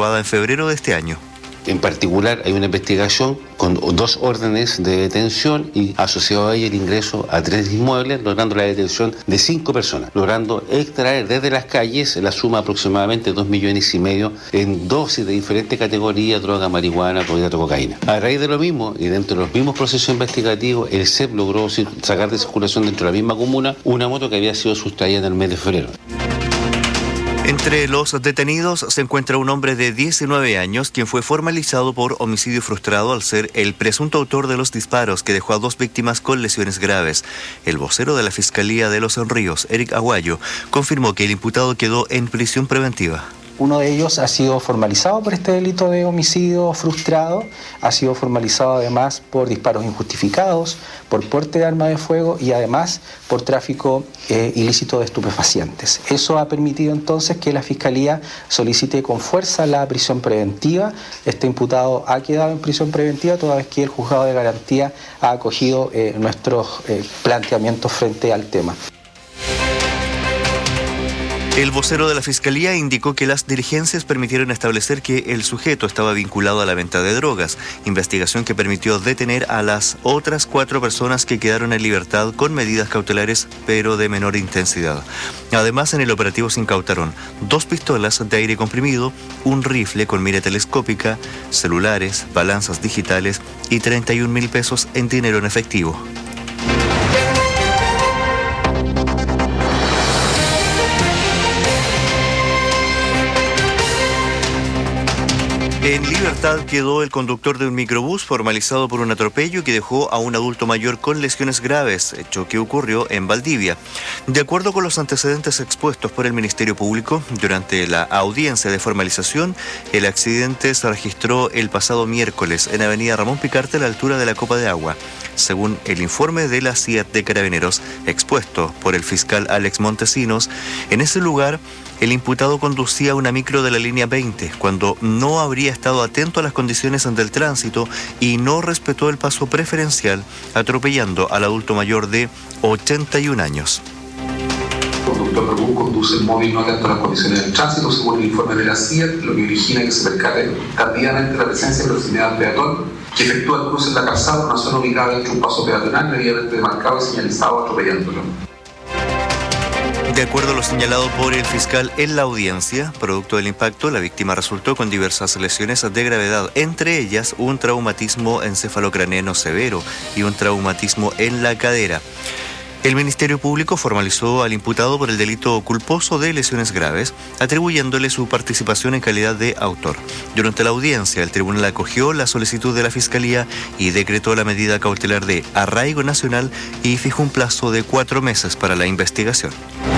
efectuada en febrero de este año. En particular, hay una investigación con 2 órdenes de detención y asociado a ella el ingreso a 3 inmuebles, logrando la detención de 5 personas, logrando extraer desde las calles la suma aproximadamente de 2,5 millones en dosis de diferentes categorías: droga, marihuana, clorhidrato, cocaína. A raíz de lo mismo, y dentro de los mismos procesos investigativos, el CEP logró sacar de circulación dentro de la misma comuna una moto que había sido sustraída en el mes de febrero. Entre los detenidos se encuentra un hombre de 19 años, quien fue formalizado por homicidio frustrado al ser el presunto autor de los disparos que dejó a 2 víctimas con lesiones graves. El vocero de la Fiscalía de Los Ríos, Eric Aguayo, confirmó que el imputado quedó en prisión preventiva. Uno de ellos ha sido formalizado por este delito de homicidio frustrado, ha sido formalizado además por disparos injustificados, por porte de arma de fuego y además por tráfico ilícito de estupefacientes. Eso ha permitido entonces que la Fiscalía solicite con fuerza la prisión preventiva. Este imputado ha quedado en prisión preventiva toda vez que el juzgado de garantía ha acogido nuestros planteamientos frente al tema. El vocero de la Fiscalía indicó que las diligencias permitieron establecer que el sujeto estaba vinculado a la venta de drogas, investigación que permitió detener a las otras 4 personas que quedaron en libertad con medidas cautelares, pero de menor intensidad. Además, en el operativo se incautaron 2 pistolas de aire comprimido, un rifle con mira telescópica, celulares, balanzas digitales y 31.000 pesos en dinero en efectivo. En libertad quedó el conductor de un microbús formalizado por un atropello que dejó a un adulto mayor con lesiones graves, hecho que ocurrió en Valdivia. De acuerdo con los antecedentes expuestos por el Ministerio Público, durante la audiencia de formalización, el accidente se registró el pasado miércoles en Avenida Ramón Picarte a la altura de la Copa de Agua. Según el informe de la CIAT de Carabineros, expuesto por el fiscal Alex Montesinos, en ese lugar el imputado conducía una micro de la línea 20 cuando no habría estado atento a las condiciones del tránsito y no respetó el paso preferencial, atropellando al adulto mayor de 81 años. El conductor del bus conduce el móvil no atento a las condiciones del tránsito, según el informe de la CIAT, lo que origina que se percate tardíamente la presencia de proximidad del peatón, que efectúa el cruce en la calzada, una zona ubicada dentro de un paso peatonal debidamente demarcado y señalizado, atropellándolo. De acuerdo a lo señalado por el fiscal en la audiencia, producto del impacto, la víctima resultó con diversas lesiones de gravedad, entre ellas un traumatismo encefalocraneano severo y un traumatismo en la cadera. El Ministerio Público formalizó al imputado por el delito culposo de lesiones graves, atribuyéndole su participación en calidad de autor. Durante la audiencia, el tribunal acogió la solicitud de la Fiscalía y decretó la medida cautelar de arraigo nacional y fijó un plazo de 4 meses para la investigación.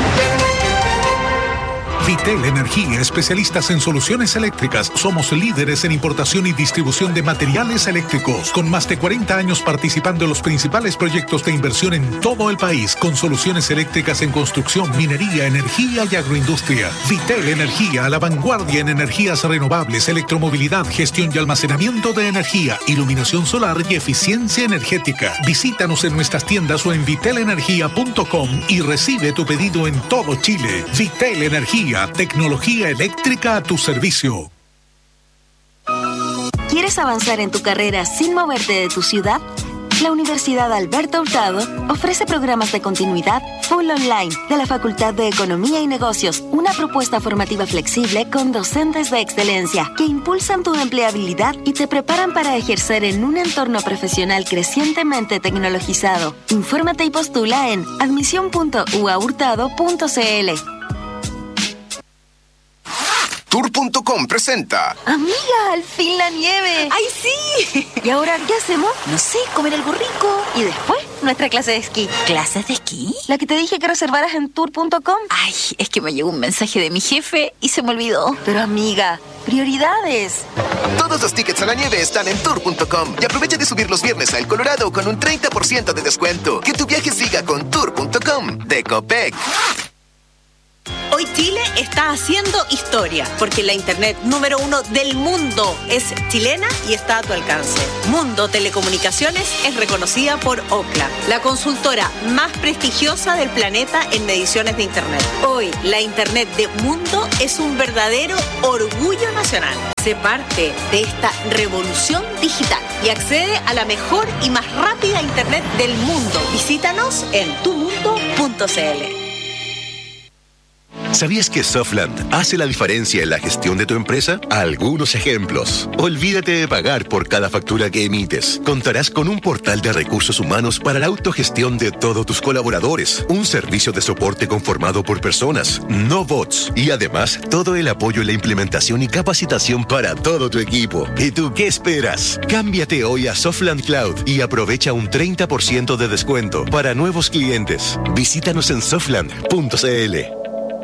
Vitel Energía, especialistas en soluciones eléctricas. Somos líderes en importación y distribución de materiales eléctricos, con más de 40 años participando en los principales proyectos de inversión en todo el país, con soluciones eléctricas en construcción, minería, energía y agroindustria. Vitel Energía, a la vanguardia en energías renovables, electromovilidad, gestión y almacenamiento de energía, iluminación solar y eficiencia energética. Visítanos en nuestras tiendas o en vitelenergia.com y recibe tu pedido en todo Chile. Vitel Energía, tecnología eléctrica a tu servicio. ¿Quieres avanzar en tu carrera sin moverte de tu ciudad? La Universidad Alberto Hurtado ofrece programas de continuidad full online de la Facultad de Economía y Negocios, una propuesta formativa flexible con docentes de excelencia que impulsan tu empleabilidad y te preparan para ejercer en un entorno profesional crecientemente tecnologizado. Infórmate y postula en admisión.uahurtado.cl. Tour.com presenta. Amiga, al fin la nieve. ¡Ay, sí! ¿Y ahora qué hacemos? No sé, comer algo rico. Y después, nuestra clase de esquí. ¿Clases de esquí? La que te dije que reservaras en Tour.com. Ay, es que me llegó un mensaje de mi jefe y se me olvidó. Pero amiga, prioridades. Todos los tickets a la nieve están en Tour.com. Y aprovecha de subir los viernes a El Colorado con un 30% de descuento. Que tu viaje siga con Tour.com de Copec. Hoy Chile está haciendo historia, porque la internet número 1 del mundo es chilena y está a tu alcance. Mundo Telecomunicaciones es reconocida por Ookla, la consultora más prestigiosa del planeta en mediciones de internet. Hoy, la internet de Mundo es un verdadero orgullo nacional. Sé parte de esta revolución digital y accede a la mejor y más rápida internet del mundo. Visítanos en tumundo.cl. ¿Sabías que Softland hace la diferencia en la gestión de tu empresa? Algunos ejemplos. Olvídate de pagar por cada factura que emites. Contarás con un portal de recursos humanos para la autogestión de todos tus colaboradores. Un servicio de soporte conformado por personas, no bots. Y además, todo el apoyo en la implementación y capacitación para todo tu equipo. ¿Y tú qué esperas? Cámbiate hoy a Softland Cloud y aprovecha un 30% de descuento para nuevos clientes. Visítanos en softland.cl.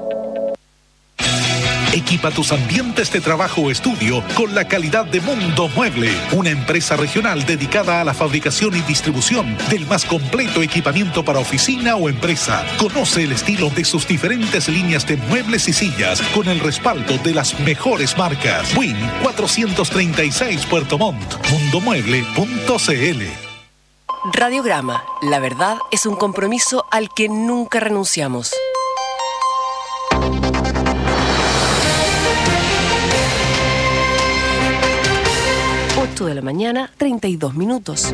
Equipa tus ambientes de trabajo o estudio con la calidad de Mundo Mueble, una empresa regional dedicada a la fabricación y distribución del más completo equipamiento para oficina o empresa. Conoce el estilo de sus diferentes líneas de muebles y sillas con el respaldo de las mejores marcas. Win 436 Puerto Montt. Mundomueble.cl. Radiograma. La verdad es un compromiso al que nunca renunciamos. 8 de la mañana, 32 minutos.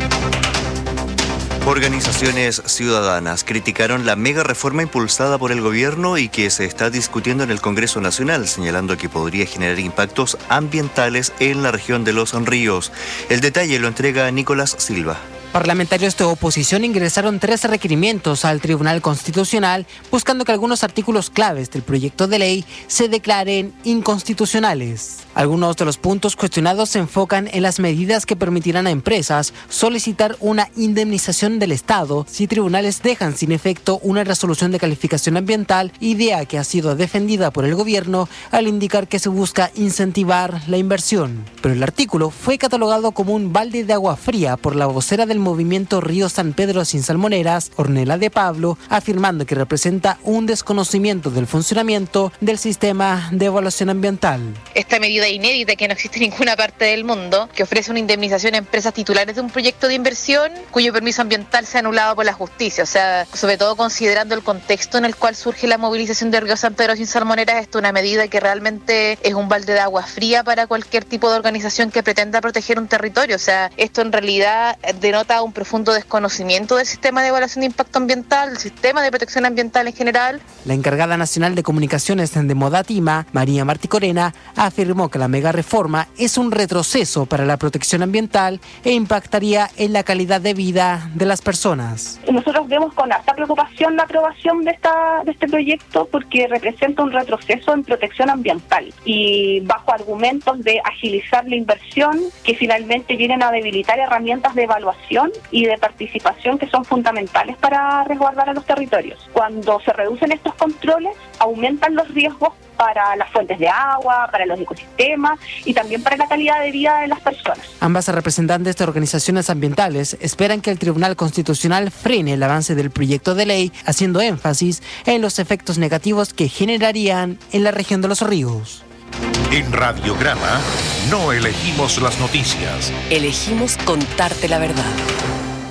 Organizaciones ciudadanas criticaron la mega reforma impulsada por el gobierno y que se está discutiendo en el Congreso Nacional, señalando que podría generar impactos ambientales en la región de Los Ríos. El detalle lo entrega Nicolás Silva. Parlamentarios de oposición ingresaron 13 requerimientos al Tribunal Constitucional buscando que algunos artículos claves del proyecto de ley se declaren inconstitucionales. Algunos de los puntos cuestionados se enfocan en las medidas que permitirán a empresas solicitar una indemnización del Estado si tribunales dejan sin efecto una resolución de calificación ambiental, idea que ha sido defendida por el gobierno al indicar que se busca incentivar la inversión. Pero el artículo fue catalogado como un balde de agua fría por la vocera del movimiento Río San Pedro sin Salmoneras, Ornella de Pablo, afirmando que representa un desconocimiento del funcionamiento del sistema de evaluación ambiental. Esta medida inédita que no existe en ninguna parte del mundo, que ofrece una indemnización a empresas titulares de un proyecto de inversión cuyo permiso ambiental se ha anulado por la justicia. O sea, sobre todo considerando el contexto en el cual surge la movilización de Río San Pedro sin Salmoneras, esto es una medida que realmente es un balde de agua fría para cualquier tipo de organización que pretenda proteger un territorio. O sea, esto en realidad denota un profundo desconocimiento del sistema de evaluación de impacto ambiental, del sistema de protección ambiental en general. La encargada nacional de comunicaciones de Modatima, María Martí Corena, afirmó que la mega reforma es un retroceso para la protección ambiental e impactaría en la calidad de vida de las personas. Nosotros vemos con harta preocupación la aprobación de este proyecto porque representa un retroceso en protección ambiental y bajo argumentos de agilizar la inversión que finalmente vienen a debilitar herramientas de evaluación y de participación que son fundamentales para resguardar a los territorios. Cuando se reducen estos controles, aumentan los riesgos para las fuentes de agua, para los ecosistemas y también para la calidad de vida de las personas. Ambas representantes de organizaciones ambientales esperan que el Tribunal Constitucional frene el avance del proyecto de ley, haciendo énfasis en los efectos negativos que generarían en la región de Los Ríos. En Radiograma no elegimos las noticias. Elegimos contarte la verdad.